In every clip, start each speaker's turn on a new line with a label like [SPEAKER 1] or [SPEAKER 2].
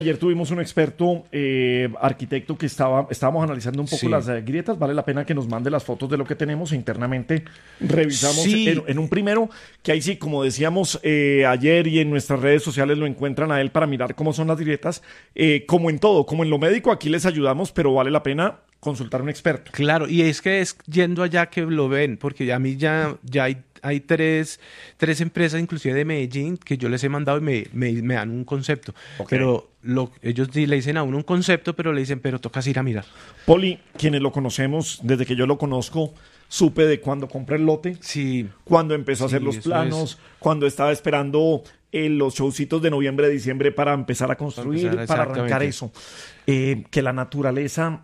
[SPEAKER 1] Ayer tuvimos un experto arquitecto que estábamos analizando un poco
[SPEAKER 2] Sí,
[SPEAKER 1] las grietas. Vale la pena que nos mande las fotos de lo que tenemos e internamente revisamos
[SPEAKER 2] sí,
[SPEAKER 1] en un primero, que ahí sí, como decíamos ayer y en nuestras redes sociales lo encuentran a él para mirar cómo son las grietas. Como en todo, como en lo médico, aquí les ayudamos, pero vale la pena consultar a un experto.
[SPEAKER 2] claro, y es que es yendo allá que lo ven, porque a mí ya hay tres empresas, inclusive de Medellín, que yo les he mandado y me dan un concepto,
[SPEAKER 1] Ok.
[SPEAKER 2] pero ellos sí le dicen a uno un concepto, pero le dicen, pero tocas ir a mirar.
[SPEAKER 1] Poli, quienes lo conocemos, desde que yo lo conozco, supe de cuando compré el lote,
[SPEAKER 2] Sí,
[SPEAKER 1] cuando empezó a hacer
[SPEAKER 2] sí,
[SPEAKER 1] los
[SPEAKER 2] eso es,
[SPEAKER 1] planos, cuando estaba esperando los showcitos de noviembre, diciembre para empezar a
[SPEAKER 2] para empezar
[SPEAKER 1] construir, para arrancar
[SPEAKER 2] exactamente.
[SPEAKER 1] eso. Que la naturaleza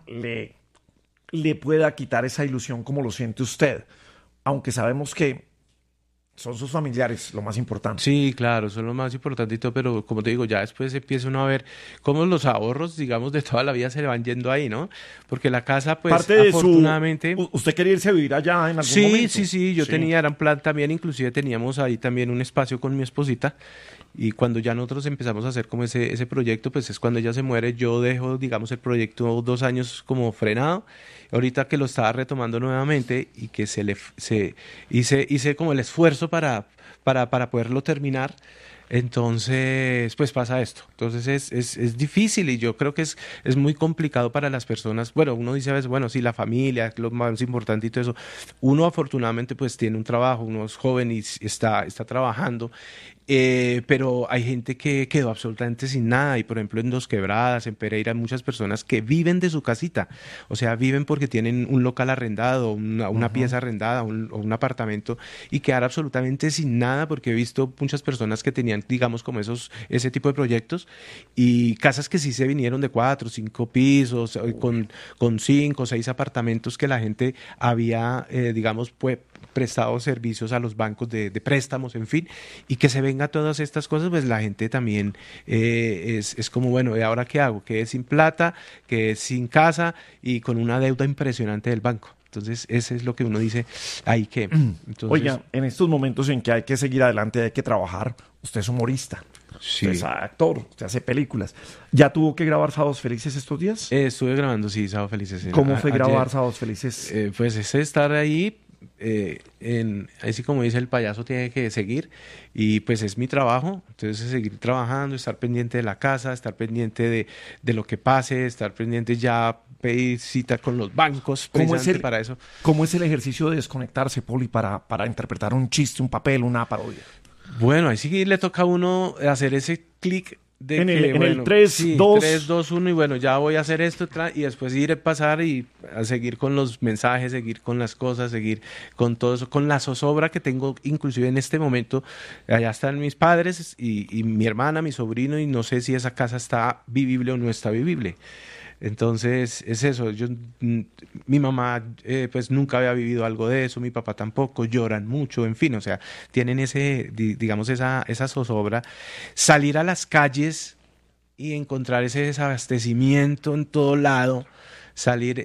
[SPEAKER 1] le pueda quitar esa ilusión como lo siente usted, aunque sabemos que son sus familiares lo más importante.
[SPEAKER 2] Sí, claro, eso es lo más importante y todo, pero como te digo, ya después empieza uno a ver cómo los ahorros, digamos, de toda la vida se le van yendo ahí, ¿no? Porque la casa, pues,
[SPEAKER 1] Parte de su...
[SPEAKER 2] afortunadamente.
[SPEAKER 1] ¿Usted quería irse a vivir allá en algún
[SPEAKER 2] Sí,
[SPEAKER 1] momento?
[SPEAKER 2] sí, sí, yo
[SPEAKER 1] Sí.
[SPEAKER 2] tenía, era un plan también, inclusive teníamos ahí también un espacio con mi esposita y cuando ya nosotros empezamos a hacer como ese proyecto, pues es cuando ella se muere, yo dejo, digamos, el proyecto 2 años como frenado, ahorita que lo estaba retomando nuevamente y que hice como el esfuerzo para poderlo terminar. Entonces, pues pasa esto. Entonces es difícil y yo creo que es muy complicado para las personas. Bueno, uno dice a veces, bueno, sí, la familia, es lo más importante y todo eso. Uno afortunadamente pues tiene un trabajo, uno es joven y está trabajando, pero hay gente que quedó absolutamente sin nada y por ejemplo en Dos Quebradas, en Pereira, hay muchas personas que viven de su casita, o sea, viven porque tienen un local arrendado, una pieza arrendada, o un apartamento y quedar absolutamente sin nada porque he visto muchas personas que tenían, digamos, como ese tipo de proyectos y casas que sí se vinieron de 4 o 5 pisos, con 5 o 6 apartamentos que la gente había, digamos, pues prestado servicios a los bancos de préstamos, en fin, y que se venga todas estas cosas, pues la gente también es como, bueno, ¿y ahora qué hago? Quedé sin plata, quedé sin casa y con una deuda impresionante del banco. Entonces, ese es lo que uno dice, ahí que. Entonces,
[SPEAKER 1] Oiga, en estos momentos en que hay que seguir adelante, hay que trabajar, usted es humorista, usted es
[SPEAKER 2] sí.
[SPEAKER 1] actor, usted hace películas. ¿Ya tuvo que grabar Sábados Felices estos días?
[SPEAKER 2] Estuve grabando, sí, Sábado Felices
[SPEAKER 1] ¿Cómo fue grabar
[SPEAKER 2] ayer.
[SPEAKER 1] Sábados Felices?
[SPEAKER 2] Pues es estar ahí, así como dice el payaso, tiene que seguir y pues es mi trabajo, entonces es seguir trabajando, estar pendiente de la casa, estar pendiente de lo que pase, estar pendiente ya, pedir cita con los bancos,
[SPEAKER 1] ¿Cómo es
[SPEAKER 2] precisamente
[SPEAKER 1] el,
[SPEAKER 2] para eso.
[SPEAKER 1] cómo es el ejercicio de desconectarse, Poli, para interpretar un chiste, un papel, una parodia?
[SPEAKER 2] Bueno, ahí sí le toca a uno hacer ese clic de que,
[SPEAKER 1] En el
[SPEAKER 2] bueno,
[SPEAKER 1] 3
[SPEAKER 2] sí, 3
[SPEAKER 1] 2
[SPEAKER 2] 2 1 y bueno, ya voy a hacer esto y después ir a pasar y a seguir con los mensajes, seguir con las cosas, seguir con todo eso, con la zozobra que tengo inclusive en este momento. Allá están mis padres y mi hermana, mi sobrino y no sé si esa casa está vivible o no está vivible. Entonces, es eso. Mi mamá, pues nunca había vivido algo de eso, mi papá tampoco, lloran mucho, en fin, o sea, tienen digamos, esa zozobra. Salir a las calles y encontrar ese desabastecimiento en todo lado, salir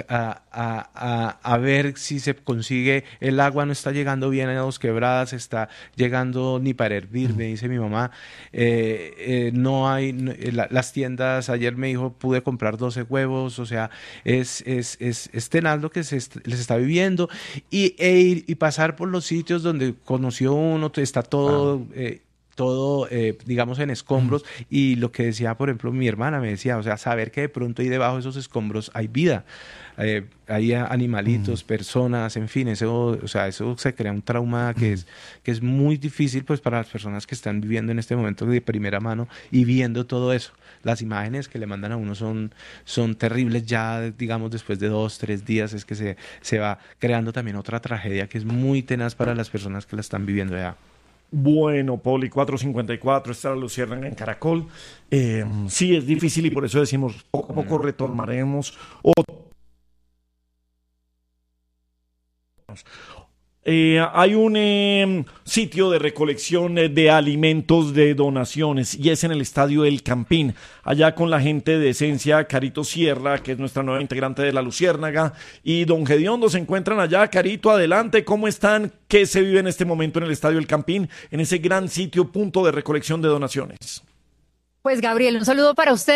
[SPEAKER 2] a ver si se consigue, el agua no está llegando bien a Dos Quebradas, está llegando ni para hervir, me dice mi mamá, no hay, las tiendas, ayer me dijo, pude comprar 12 huevos, o sea, es tenaz lo que les está viviendo y pasar por los sitios donde conoció uno, está
[SPEAKER 1] Claro.
[SPEAKER 2] todo, digamos, en escombros. Y lo que decía, por ejemplo, mi hermana me decía, o sea, saber que de pronto ahí debajo de esos escombros hay vida, hay animalitos, personas, en fin, eso, o sea, eso se crea un trauma que es muy difícil, pues, para las personas que están viviendo en este momento de primera mano y viendo todo eso. Las imágenes que le mandan a uno son terribles ya, digamos, después de 2, 3 días, es que se va creando también otra tragedia que es muy tenaz para las personas que la están viviendo ya.
[SPEAKER 1] Bueno, Poli 454, está la Luciérnaga en Caracol. Sí, es difícil y por eso decimos, poco a poco retomaremos. Hay un sitio de recolección de alimentos de donaciones y es en el Estadio El Campín, allá con la gente de Esencia, Carito Sierra, que es nuestra nueva integrante de la Luciérnaga, y Don Gediondo se encuentran allá. Carito, adelante, ¿cómo están? ¿Qué se vive en este momento en el Estadio El Campín, en ese gran sitio, punto de recolección de donaciones?
[SPEAKER 3] Pues Gabriel, un saludo para usted.